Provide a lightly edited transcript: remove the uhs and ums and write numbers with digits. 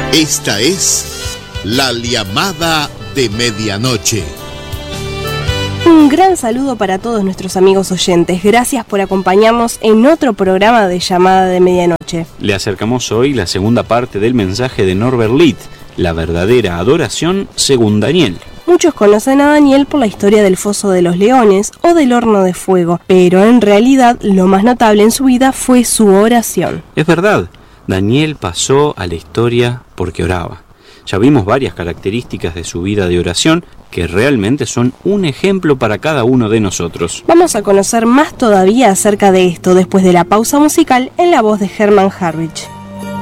Esta es la llamada de medianoche. Un gran saludo para todos nuestros amigos oyentes. Gracias por acompañarnos en otro programa de Llamada de Medianoche. Le acercamos hoy la segunda parte del mensaje de Norbert Litt, la verdadera adoración según Daniel. Muchos conocen a Daniel por la historia del Foso de los Leones o del Horno de Fuego, pero en realidad lo más notable en su vida fue su oración. Es verdad, Daniel pasó a la historia porque oraba. Ya vimos varias características de su vida de oración que realmente son un ejemplo para cada uno de nosotros. Vamos a conocer más todavía acerca de esto después de la pausa musical en la voz de Hermann Harrich.